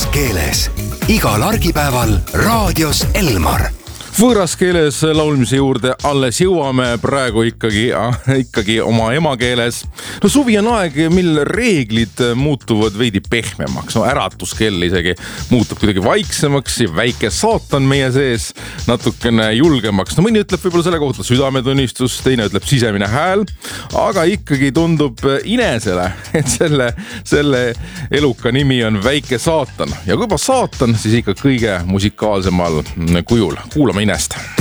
võõras keeles. Igal argipäeval raadios Elmar. Võõras keeles laulmise juurde alles jõuame praegu ikkagi oma emakeeles. No suvi on aeg, mil reeglid muutuvad veidi pehmemaks. No äratuskell isegi muutub kuidagi vaiksemaks ja väike saatan meie sees natukene julgemaks. No mõni ütleb võib-olla selle kohta südametunnistus, teine ütleb sisemine hääl, aga ikkagi tundub inesele, et selle eluka nimi on väike saatan. Ja kui juba saatan, siis ikka kõige musikaalsemal kujul. Kuulame Inest.